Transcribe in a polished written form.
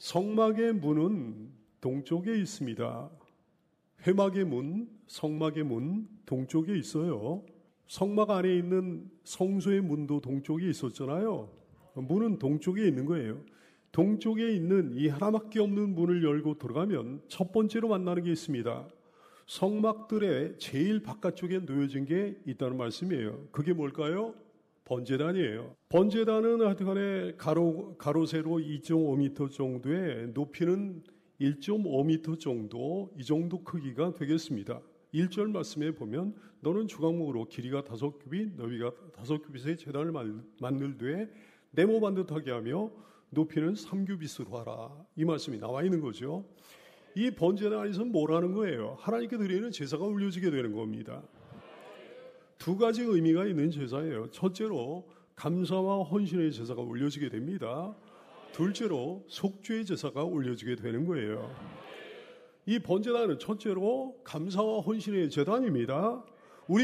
성막의 문은 동쪽에 있습니다. 회막의 문, 성막의 문 동쪽에 있어요. 성막 안에 있는 성소의 문도 동쪽에 있었잖아요. 문은 동쪽에 있는 거예요. 동쪽에 있는 이 하나밖에 없는 문을 열고 들어가면 첫 번째로 만나는 게 있습니다. 성막들의 제일 바깥쪽에 놓여진 게 있다는 말씀이에요. 그게 뭘까요? 번제단이에요. 번제단은 하여튼간에 가로 세로 2.5m 정도의, 높이는 1.5m 정도, 이 정도 크기가 되겠습니다. 1절 말씀에 보면 너는 주각목으로 길이가 5규빗, 너비가 5규빗의 제단을 만들되 네모 반듯하게 하며 높이는 3규빗으로 하라. 이 말씀이 나와 있는 거죠. 이 번제단 안에서 뭘 하는 거예요? 하나님께 드리는 제사가 올려지게 되는 겁니다. 두 가지 의미가 있는 제사예요. 첫째로 감사와 헌신의 제사가 올려지게 됩니다. 둘째로 속죄의 제사가 올려지게 되는 거예요. 이 번제단은 첫째로 감사와 헌신의 제단입니다.